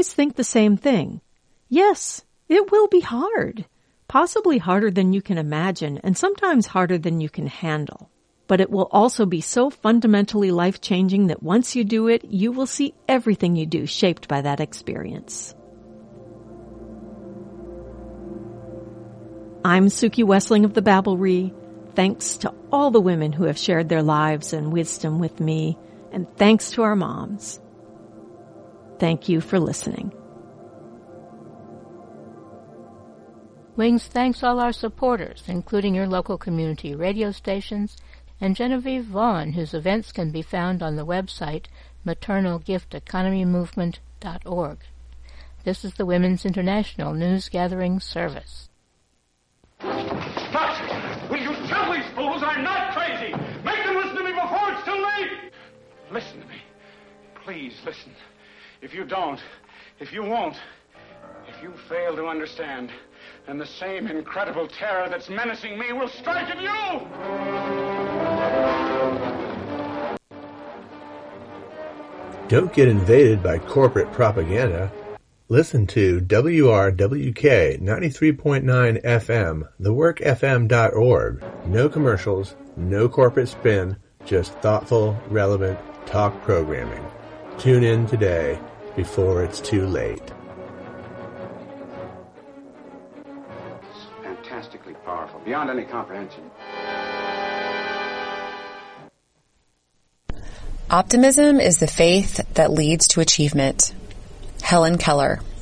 always think the same thing. Yes, it will be hard, possibly harder than you can imagine, and sometimes harder than you can handle. But it will also be so fundamentally life-changing that once you do it, you will see everything you do shaped by that experience. I'm Suki Wessling of the Babblery. Thanks to all the women who have shared their lives and wisdom with me, and thanks to our moms. Thank you for listening. Wings thanks all our supporters, including your local community radio stations, and Genevieve Vaughn, whose events can be found on the website maternalgifteconomymovement.org. This is the Women's International News Gathering Service. Stop! Will you tell these fools I'm not crazy? Make them listen to me before it's too late! Listen to me. Please listen. If you don't, if you won't, if you fail to understand, then the same incredible terror that's menacing me will strike at you! Don't get invaded by corporate propaganda. Listen to WRWK 93.9 FM, theworkfm.org. No commercials, no corporate spin, just thoughtful, relevant talk programming. Tune in today before it's too late. It's fantastically powerful, beyond any comprehension. Optimism is the faith that leads to achievement. Helen Keller.